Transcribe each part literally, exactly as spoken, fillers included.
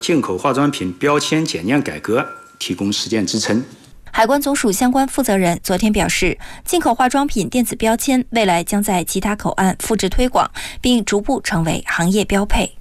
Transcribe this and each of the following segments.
进口化妆品标签检验改革提供实践支撑。 海关总署相关负责人昨天表示，进口化妆品电子标签未来将在其他口岸复制推广，并逐步成为行业标配。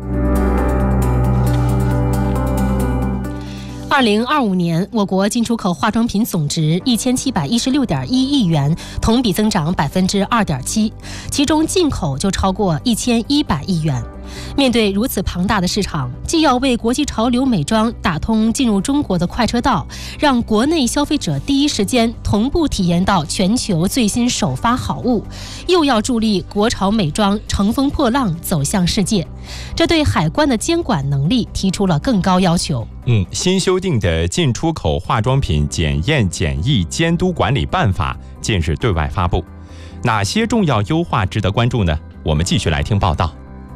二零二五年，我国进出口化妆品总值一千七百一十六点一亿元，同比增长百分之二点七，其中进口就超过一千一百亿元。面对如此庞大的市场，既要为国际潮流美妆打通进入中国的快车道，让国内消费者第一时间同步体验到全球最新首发好物，又要助力国潮美妆乘风破浪走向世界，这对海关的监管能力提出了更高要求。 嗯，新修订的进出口化妆品检验检疫监督管理办法近日对外发布，哪些重要优化值得关注呢？我们继续来听报道。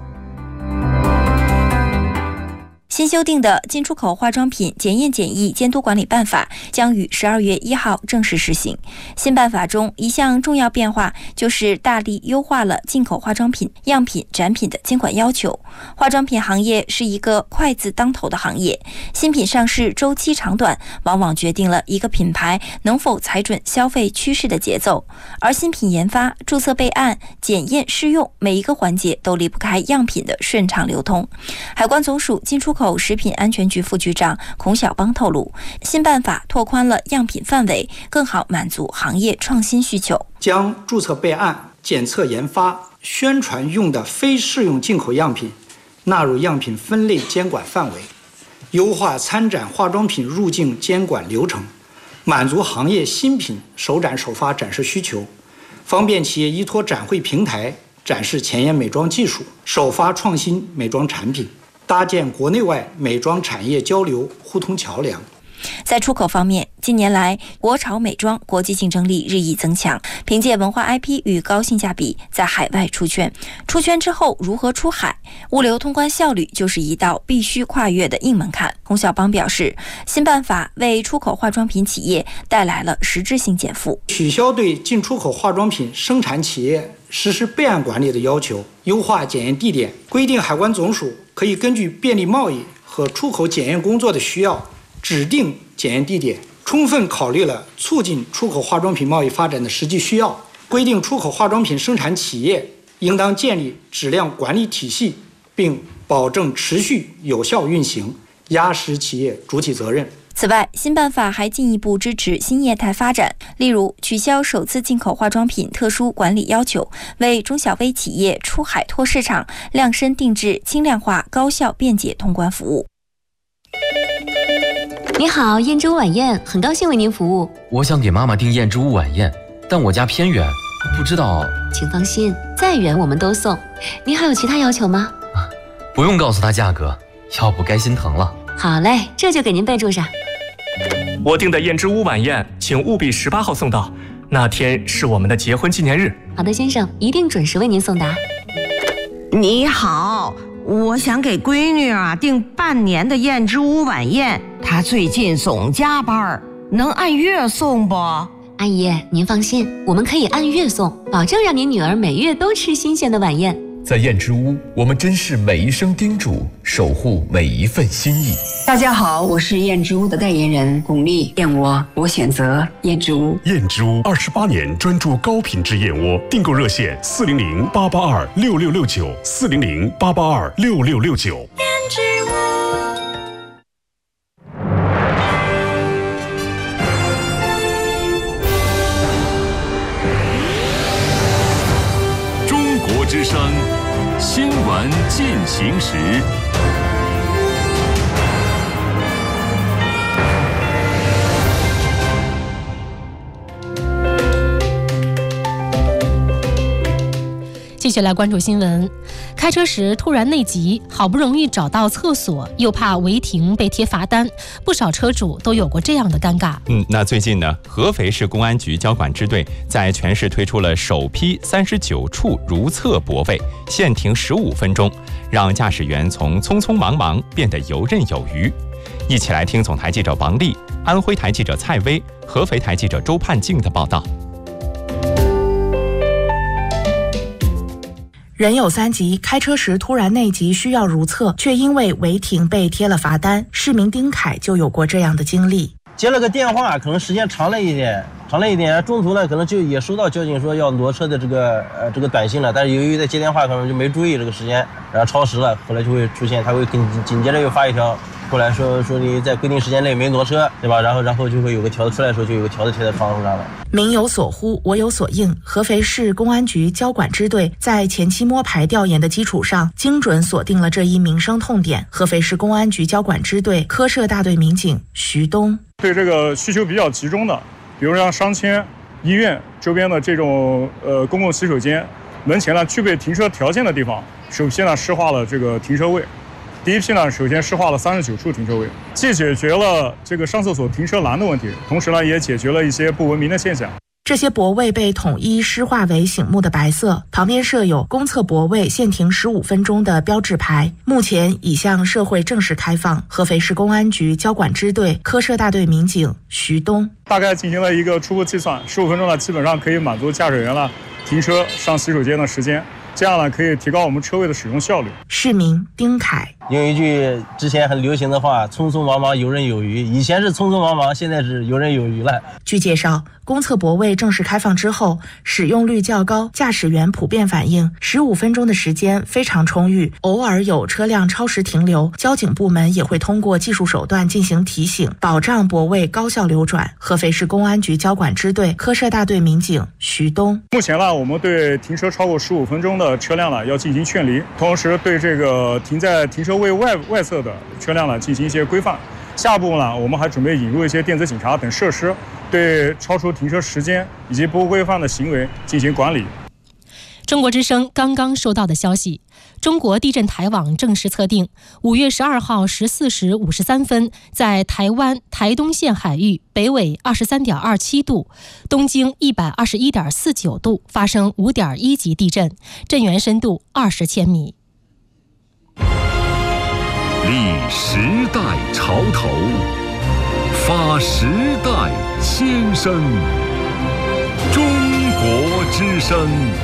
新修订的进出口化妆品检验检疫监督管理办法将于十二月一号正式实行。新办法中一项重要变化就是大力优化了进口化妆品样品展品的监管要求。化妆品行业是一个快字当头的行业，新品上市周期长短往往决定了一个品牌能否踩准消费趋势的节奏，而新品研发、注册备案、检验试用每一个环节都离不开样品的顺畅流通。海关总署进出口食品安全局副局长孔晓邦透露，新办法拓宽了样品范围，更好满足行业创新需求， 将注册备案、检测研发、宣传用的非适用进口样品纳入样品分类监管范围，优化参展化妆品入境监管流程，满足行业新品首展首发展示需求，方便企业依托展会平台展示前沿美妆技术，首发创新美妆产品，搭建国内外美妆产业交流互通桥梁。 在出口方面，近年来国潮美妆国际竞争力日益增强，凭借文化 I P 与高性价比在海外出圈。出圈之后如何出海，物流通关效率就是一道必须跨越的硬门槛。孔晓邦表示，新办法为出口化妆品企业带来了实质性减负， 取消对进出口化妆品生产企业实施备案管理的要求，优化检验地点，规定海关总署可以根据便利贸易和出口检验工作的需要指定检验地点，充分考虑了促进出口化妆品贸易发展的实际需要，规定出口化妆品生产企业应当建立质量管理体系，并保证持续有效运行，压实企业主体责任。 此外，新办法还进一步支持新业态发展，例如取消首次进口化妆品特殊管理要求，为中小微企业出海拓市场量身定制轻量化、高效便捷通关服务。 你好，燕之屋晚宴，很高兴为您服务。 我想给妈妈订燕之屋晚宴，但我家偏远，不知道。 请放心，再远我们都送。您还有其他要求吗？ 不用告诉她价格，要不该心疼了。 好嘞，这就给您备注上。 我订的燕之屋晚宴，请务必十八号送到，那天是我们的结婚纪念日。 好的，先生，一定准时为您送达。 你好，我想给闺女啊订半年的燕之屋晚宴，她最近总加班，能按月送不？ 阿姨，您放心，我们可以按月送，保证让您女儿每月都吃新鲜的晚宴。 在燕之屋，我们珍视每一声叮嘱，守护每一份心意。 大家好，我是燕之屋的代言人巩俐，燕窝我选择燕之屋。 燕之屋二十八年专注高品质燕窝，订购热线四零零八八二六六六九四零零八八二六六六九。 燕之屋。 中国之声新闻进行时。 继续来关注新闻，开车时突然内急，好不容易找到厕所，又怕违停被贴罚单，不少车主都有过这样的尴尬。 嗯，那最近呢，合肥市公安局交管支队在全市推出了首批三十九处如厕泊位，限停十五分钟，让驾驶员从匆匆忙忙变得游刃有余。一起来听总台记者王丽、安徽台记者蔡薇、合肥台记者周盼静的报道。 人有三急，开车时突然内急需要如厕，却因为违停被贴了罚单。市民丁凯就有过这样的经历。 接了个电话，可能时间长了一点，长了一点，中途呢可能就也收到交警说要挪车的这个呃这个短信了，但是由于在接电话可能就没注意这个时间，然后超时了，后来就会出现，他会紧紧接着又发一条。后来说说你在规定时间内没挪车，对吧？然后然后就会有个条子出来的时候，就有个条子贴在窗户上了。 民有所呼，我有所应。合肥市公安局交管支队在前期摸排调研的基础上，精准锁定了这一民生痛点。合肥市公安局交管支队科社大队民警徐东， 对这个需求比较集中的，比如像商圈、医院周边的这种呃公共洗手间门前呢具备停车条件的地方，首先呢施划了这个停车位。第一批呢，首先施划了三十九处停车位，既解决了这个上厕所停车难的问题，同时呢，也解决了一些不文明的现象。 这些泊位被统一施划为醒目的白色，旁边设有公厕泊位限停十五分钟的标志牌。目前已向社会正式开放。合肥市公安局交管支队科社大队民警徐东， 大概进行了一个初步计算，十五分钟呢，基本上可以满足驾驶员呢停车上洗手间的时间。这样呢，可以提高我们车位的使用效率。 市民丁凯用一句之前很流行的话：“匆匆忙忙，游刃有余。”以前是匆匆忙忙，现在是游刃有余了。 据介绍，公厕泊位正式开放之后，使用率较高，驾驶员普遍反映十五分钟的时间非常充裕。偶尔有车辆超时停留，交警部门也会通过技术手段进行提醒，保障泊位高效流转。合肥市公安局交管支队科社大队民警徐东， 目前呢，我们对停车超过十五分钟的车辆呢要进行劝离，同时对这个停在停车位外外侧的车辆呢进行一些规范。下一步呢，我们还准备引入一些电子警察等设施，对超出停车时间以及不规范的行为进行管理。 中国之声刚刚收到的消息，中国地震台网正式测定，五月十二号十四时五十三分，在台湾台东县海域北纬二十三点二七度，东经一百二十一点四九度发生五点一级地震，震源深度二十千米。 立时代潮头，发时代先声。中国之声。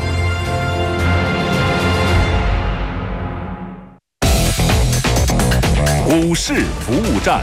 股市服务站，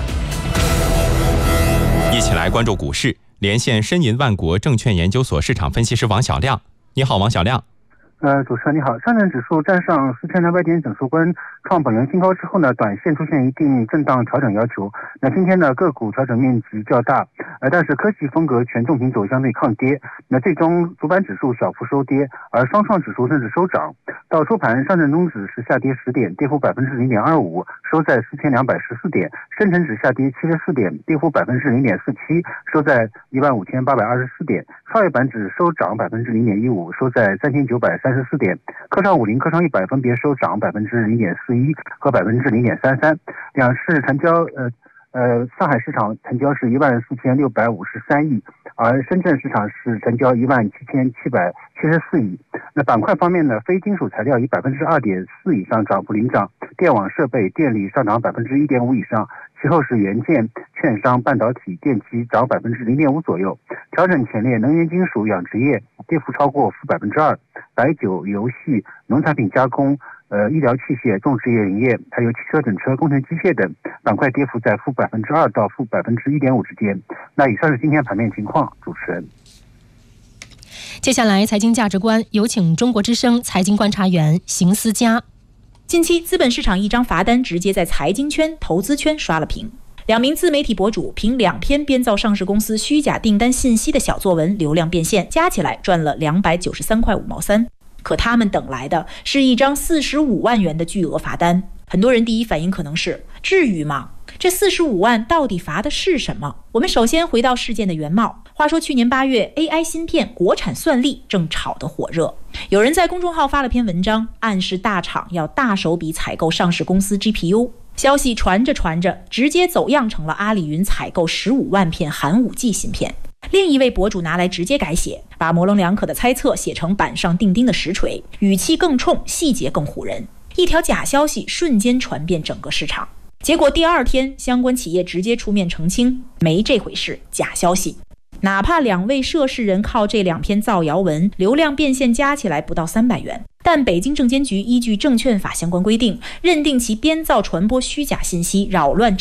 一起来关注股市。连线申银万国证券研究所市场分析师王小亮。你好，王小亮。 呃，主持人你好，上证指数站上四千两百点整数关创本源新高之后呢，短线出现一定震荡调整要求。那今天呢，个股调整面积较大，呃，但是科技风格权重品走相对抗跌。那最终主板指数小幅收跌，而双创指数甚至收涨。到收盘，上证综指是下跌十点，跌幅百分之零点二五，收在四千两百十四点；深成指下跌七十四点，跌幅百分之零点四七，收在一万五千八百二十四点；创业板指收涨百分之零点一五，收在三千九百三十四点；科创五零、科创一百分别收涨百分之零点四一和百分之零点三三。两市成交，呃呃，上海市场成交是一万四千六百五十三亿，而深圳市场是成交一万七千七百七十四亿。那板块方面呢，非金属材料以百分之二点四以上涨幅领涨，电网设备、电力上涨百分之一点五以上，其后是元件、券商、半导体、电机涨百分之零点五左右。调整前列能源金属、养殖业跌幅超过负百分之二，白酒、游戏、农产品加工、呃医疗器械、种植业林业，还有汽车、整车、工程机械等板块跌幅在负百分之二到负百分之一点五之间。那以上是今天盘面情况，主持人。 接下来财经价值观，有请中国之声财经观察员邢思佳。 近期资本市场一张罚单直接在财经圈、投资圈刷了屏。两名自媒体博主凭两篇编造上市公司虚假订单信息的小作文流量变现，加起来赚了两百九十三块五毛三。可他们等来的是一张四十五万元的巨额罚单。很多人第一反应可能是：至于吗？这四十五万到底罚的是什么？我们首先回到事件的原貌。话说去年八月 A I 芯片国产算力正炒得火热，有人在公众号发了篇文章，暗示大厂要大手笔采购上市公司 G P U。 消息传着传着，直接走样成了阿里云采购十五万片寒武纪芯片。另一位博主拿来直接改写，把模棱两可的猜测写成板上钉钉的实锤，语气更冲，细节更唬人。一条假消息瞬间传遍整个市场。结果第二天，相关企业直接出面澄清，没这回事，假消息。哪怕两位涉事人靠这两篇造谣文流量变现加起来不到三百元，但但北京证监局依据证券法相关规定，认定其编造传播虚假信息，扰乱